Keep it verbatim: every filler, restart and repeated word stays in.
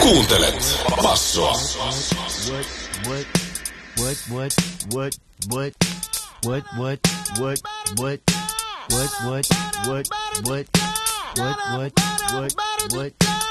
Kuuntelet Bassoa. What, what, what, what, what, what, what, what, what, what, what, what, what, what, what, what, what, what,